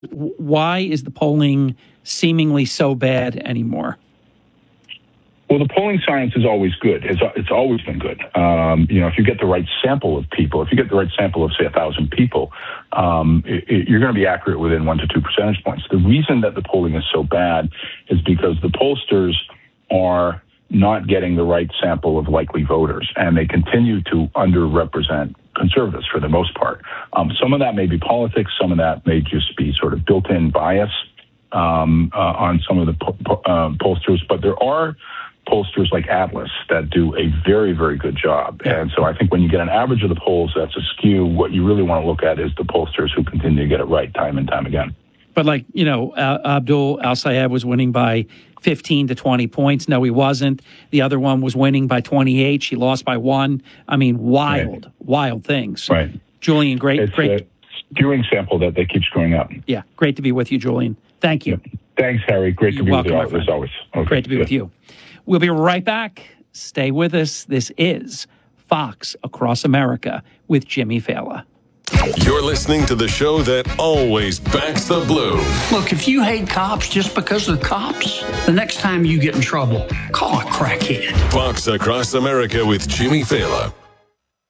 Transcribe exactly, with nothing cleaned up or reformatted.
Why is the polling seemingly so bad anymore? Well, the polling science is always good. It's, it's always been good. Um, you know, if you get the right sample of people, if you get the right sample of, say, a thousand people, um, it, it, you're going to be accurate within one to two percentage points. The reason that the polling is so bad is because the pollsters are not getting the right sample of likely voters, and they continue to underrepresent conservatives for the most part. Um, some of that may be politics. Some of that may just be sort of built-in bias um, uh, on some of the po- po- uh, pollsters, but there are pollsters like Atlas that do a very, very good job. And so I think when you get an average of the polls that's askew, what you really want to look at is the pollsters who continue to get it right time and time again. But like, you know, uh, Abdul Al-Sayed was winning by fifteen to twenty points. No, he wasn't. The other one was winning by twenty-eight. She lost by one. I mean, wild, right. wild things. Right. Julian, great, it's great. a skewing sample that, that keeps going up. Yeah, great to be with you, Julian. Thank you. Yeah. Thanks, Harry. Great You're to be welcome, with you as always. Okay. Great to be Good. with you. We'll be right back. Stay with us. This is Fox Across America with Jimmy Fallon. You're listening to the show that always backs the blue. Look, if you hate cops just because they're cops, the next time you get in trouble, call a crackhead. Fox Across America with Jimmy Fallon.